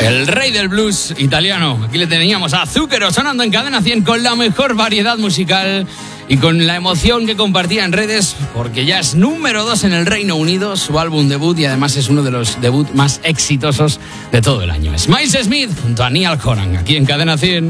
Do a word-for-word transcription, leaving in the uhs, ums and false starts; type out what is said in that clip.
El rey del blues italiano. Aquí le teníamos a Zucchero sonando en Cadena cien con la mejor variedad musical y con la emoción que compartía en redes, porque ya es número dos en el Reino Unido, su álbum debut, y además es uno de los debuts más exitosos de todo el año. Es Miles Smith junto a Niall Horan, aquí en Cadena cien.